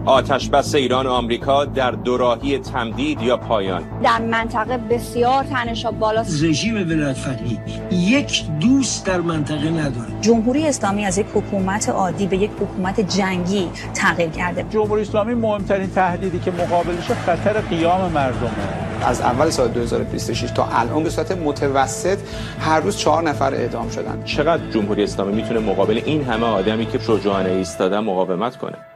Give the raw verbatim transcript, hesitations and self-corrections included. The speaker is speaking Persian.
آتش‌بس ایران و آمریکا در دوراهی تمدید یا پایان. در منطقه بسیار تنش‌ها بالاست. رژیم ولایت‌فقیه یک دوست در منطقه نداره. جمهوری اسلامی از یک حکومت عادی به یک حکومت جنگی تغییر کرده. جمهوری اسلامی مهمترین تهدیدی که مقابلش خطر قیام مردمه. از اول سال دو هزار و بیست و شش تا الان به صورت متوسط هر روز چهار نفر اعدام شدن. چقدر جمهوری اسلامی میتونه مقابل این همه آدمی که شجاعانه ایستادن مقاومت کنه؟